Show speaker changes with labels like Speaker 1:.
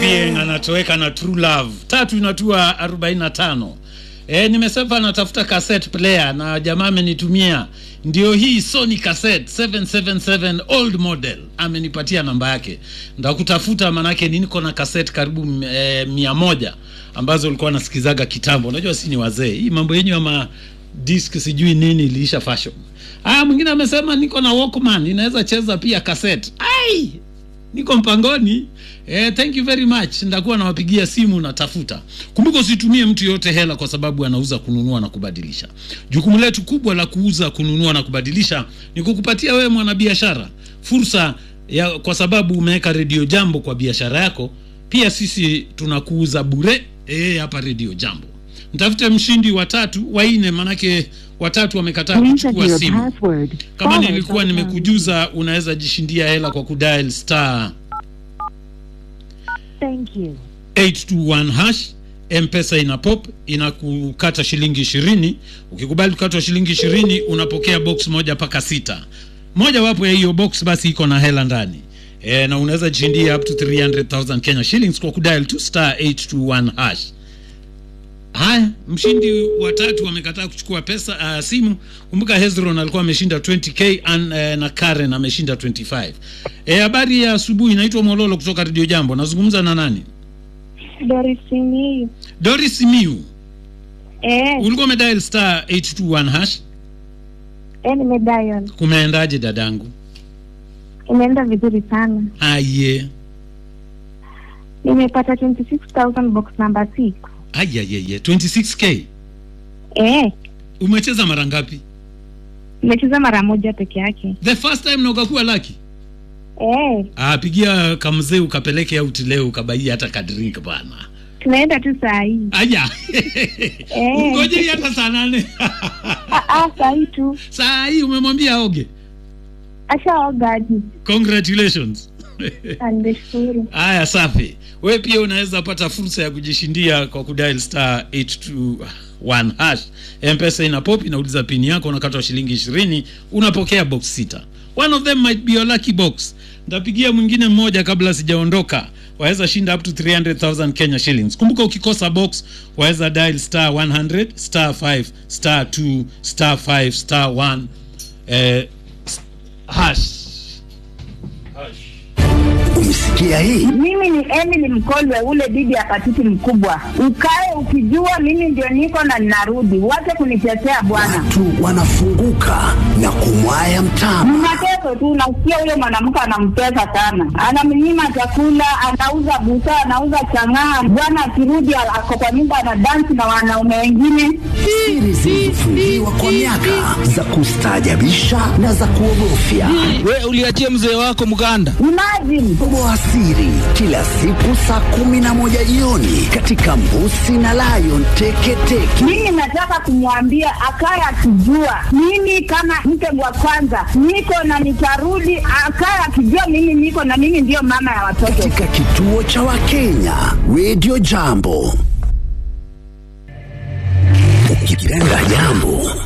Speaker 1: Obieng anatoweka na True Love. 3 inatua 45. Nimesema natafuta cassette player na jamaa amenitumia ndio hii Sony cassette 777 old model. Amenipatia namba yake. Ndakutafuta manake niko na cassette karibu 100 ambazo ulikuwa nasikizaga kitambo. Unajua si ni wazee. Hii mambo yenyu ama disc sijui nini iliisha fashion. Mwingine amesema niko na Walkman, inaweza cheza pia cassette. Niko mpangoni. Thank you very much. Ndakuwa nawapigia simu na tafuta. Kumbuka usitumie mtu yote hela kwa sababu anauza, kununua na kubadilisha. Jukumu letu kubwa la kuuza, kununua na kubadilisha ni kukupatia wewe mwanabiashara fursa ya, kwa sababu umeweka Radio Jambo kwa biashara yako. Pia sisi tunakuuza bure hapa Radio Jambo. Mtafute mshindi wa 3, wa 4 manake watatu wamekataa kuchukua simu. Kama nilikuwa nimekujuza, unaweza jishindia hela kwa kudial star 821 hash. M-Pesa ina pop, inakukata shilingi 20. Ukikubali kukatwa shilingi 20 unapokea box moja mpaka 6. Moja wapo ya hiyo box basi iko na hela ndani. Na unaweza jishindia up to 300,000 Kenya shillings kwa kudial to star 821 hash. Haya, mshindi wa 3 wamekataa kuchukua pesa simu. Kumbuka Hezron alikuwa ameshinda 20k na Karen ameshinda 25. Habari ya asubuhi, naitwa Mololo kutoka Radio Jambo. Nazungumza na nani?
Speaker 2: Doris Miu.
Speaker 1: Doris Miu. Ulikuwa umedial star 821 hash?
Speaker 2: Nimedial.
Speaker 1: Kumeendaje dadangu?
Speaker 2: Imeenda vizuri sana.
Speaker 1: Aye.
Speaker 2: Nimepata 26,000 box number 6.
Speaker 1: 26k. Umecheza mara ngapi?
Speaker 2: Nimecheza mara moja peke yake.
Speaker 1: The first time na ukakuwa lucky? Pigia kamzee ukapeleke out leo ukabai hata kadrink bana.
Speaker 2: Tunaenda tu saa hii.
Speaker 1: Ngoje hata saa 8.
Speaker 2: Saa hii tu.
Speaker 1: Saa hii umemwambia aoge?
Speaker 2: Ashaoga.
Speaker 1: Congratulations.
Speaker 2: Andeshukuru.
Speaker 1: Haya, safi. Wewe pia unaweza pata fursa ya kujishindia kwa kudial star 821 hash. M-Pesa ina pop, inauliza pin yako, unakatwa shilingi 20, unapokea box 6. One of them might be your lucky box. Nitapigia mwingine mmoja kabla sijaondoka. Waweza shinda up to 300,000 Kenya shillings. Kumbuka ukikosa box, waweza dial star 100 star 5 star 2 star 5 star 1 hash.
Speaker 3: Umesikia hii?
Speaker 4: Mimi ni Emily Mkolwe, ule bibi ya patiti mkubwa. Ukae ukijua mimi ndio niko na ninarudi. Wache kunitetea bwana.
Speaker 3: Watu wanafunguka na kumwaya mtama.
Speaker 4: Mnateso tu, nasikia huyo mwanamke anampesa sana. Anamnyima chakula, anauza busa, anauza chang'aa. Bwana akirudi ako kwa nyumba na dance na wanaume wengine.
Speaker 3: Siri zilizofungiwa kwa miaka za kustaajabisha na za kuogofya.
Speaker 5: Wewe uliachia mzee wako mganda.
Speaker 4: Imagine.
Speaker 3: Toboa siri kila siku saa 11 jioni katika Mbusi na Lion Teketeke.
Speaker 4: Mimi nataka kumwambia akaye akijua mimi kama mke wa kwanza niko na nitarudi, akaye akijua mimi niko na mimi ndio mama ya watoto.
Speaker 3: Katika kituo cha Wakenya Radio Jambo. Ukipenda jambo